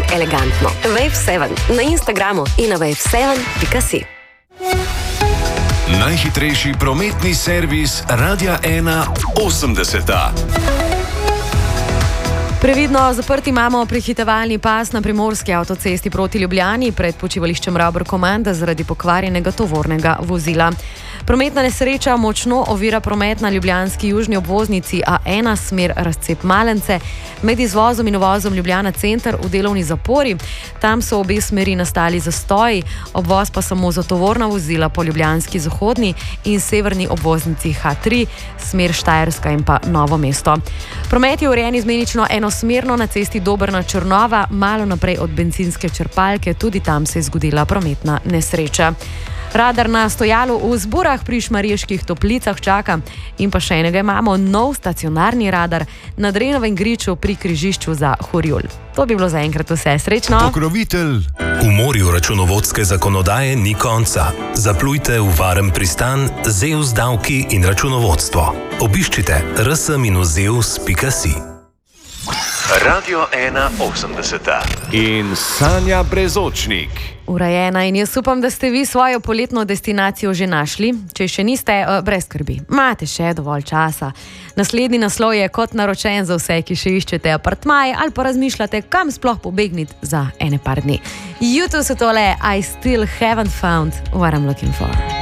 elegantno. Wave 7 na Instagramu in na wave7.si. Najhitrejši prometni servis Radia 1 80. Previdno zaprti imamo prehitevalni pas na primorski avtocesti proti Ljubljani pred počivališčem Rabor Komanda zaradi pokvarjenega tovornega vozila. Prometna nesreča močno ovira promet na ljubljanski južni obvoznici A1 smer razcep Malence med izvozom in uvozom Ljubljana center v delovni zapori. Tam so obe smeri nastali zastoji, obvoz pa samo za tovorna vozila po ljubljanski zahodni in severni obvoznici H3 smer Štajerska in pa Novo mesto. Promet je urejen izmenično enosmerno na cesti Dobrna-Črnova, malo naprej od bencinske črpalke, tudi tam se je zgodila prometna nesreča. Radar na stojalu v Zborah pri Šmarjeških Toplicah čaka in pa še enega imamo, nov stacionarni radar na Drenovem griču pri križišču za Horjul. To bi bilo zaenkrat vse. Srečno! Pokrovitelj! V morju računovodske zakonodaje ni konca. Zaplujte v varen pristan ZEUS davki in računovodstvo. Obiščite rs-zeus.si. Radio 1 80. In Sanja Brezočnik. Urejena in jaz upam, da ste vi svojo poletno destinacijo že našli. Če še niste, brez skrbi. Imate še dovolj časa. Naslednji naslov je kot naročen za vse, ki še iščete apartmaje ali pa razmišljate, kam sploh pobegniti za ene par dni. YouTube so tole I still haven't found what I'm looking for.